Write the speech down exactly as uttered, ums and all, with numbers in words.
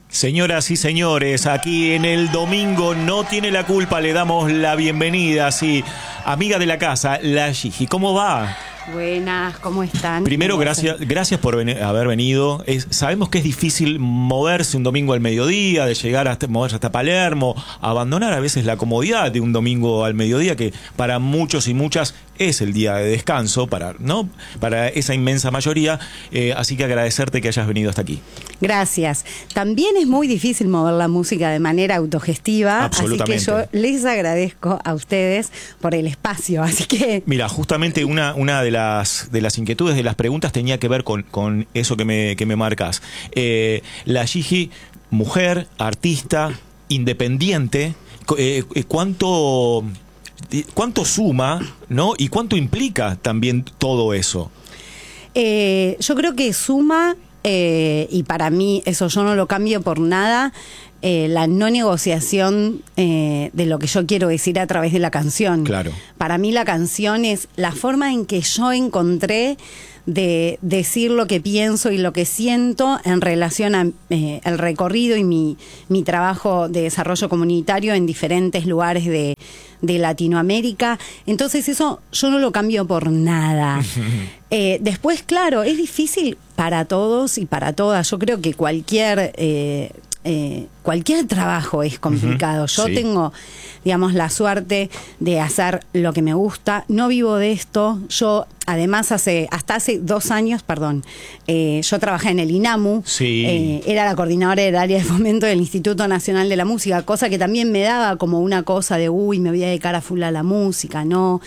Señoras y señores, aquí en el domingo No Tiene la Culpa le damos la bienvenida, sí, amiga de la casa, la Gigi. ¿Cómo va? Buenas, ¿cómo están? Primero, gracias, gracias por ven haber venido. Es, sabemos que es difícil moverse un domingo al mediodía, de llegar hasta moverse hasta Palermo, abandonar a veces la comodidad de un domingo al mediodía, que para muchos y muchas es el día de descanso, para, ¿no? Para esa inmensa mayoría. Eh, así que agradecerte que hayas venido hasta aquí. Gracias. También es muy difícil mover la música de manera autogestiva, así que yo les agradezco a ustedes por el espacio. Así que mira, justamente una, una de las de las inquietudes, de las preguntas tenía que ver con, con eso que me, que me marcas. Eh, la Gigi, mujer, artista, independiente, eh, ¿cuánto, cuánto suma, ¿no? Y cuánto implica también todo eso? Eh, yo creo que suma, eh, y para mí eso yo no lo cambio por nada, eh, la no negociación eh, de lo que yo quiero decir a través de la canción. Claro. Para mí la canción es la forma en que yo encontré de decir lo que pienso y lo que siento en relación a eh, el recorrido y mi, mi trabajo de desarrollo comunitario en diferentes lugares de, de Latinoamérica. Entonces eso yo no lo cambio por nada. eh, después, claro, es difícil para todos y para todas. Yo creo que cualquier... Eh, Eh, cualquier trabajo es complicado. Yo sí. tengo, digamos, la suerte de hacer lo que me gusta. No vivo de esto. Yo, además, hace hasta hace dos años, perdón, eh, yo trabajé en el INAMU. Sí. Eh, era la coordinadora del área de fomento del Instituto Nacional de la Música, cosa que también me daba como una cosa de, uy, me voy a dedicar a full a la música. No,